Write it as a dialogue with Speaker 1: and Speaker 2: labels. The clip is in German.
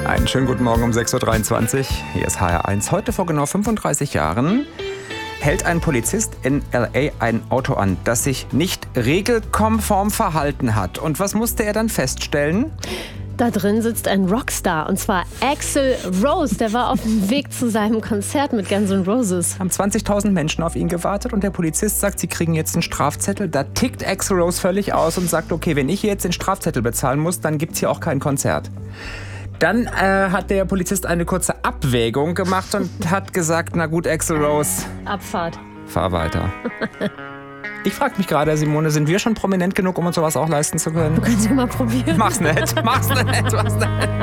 Speaker 1: Einen schönen guten Morgen um 6.23 Uhr. Hier ist HR1. Heute vor genau 35 Jahren hält ein Polizist in L.A. ein Auto an, das sich nicht regelkonform verhalten hat. Und was musste er dann feststellen?
Speaker 2: Da drin sitzt ein Rockstar, und zwar Axl Rose. Der war auf dem Weg zu seinem Konzert mit Guns N' Roses.
Speaker 1: Haben 20.000 Menschen auf ihn gewartet und der Polizist sagt, sie kriegen jetzt einen Strafzettel. Da tickt Axl Rose völlig aus und sagt, okay, wenn ich jetzt den Strafzettel bezahlen muss, dann gibt's hier auch kein Konzert. Dann hat der Polizist eine kurze Abwägung gemacht und hat gesagt, na gut, Axl Rose,
Speaker 2: Abfahrt.
Speaker 1: fahr weiter. Ich frage mich gerade, Simone, sind wir schon prominent genug, um uns sowas auch leisten zu können?
Speaker 2: Können Sie mal probieren?
Speaker 1: Mach's nicht, mach's nicht.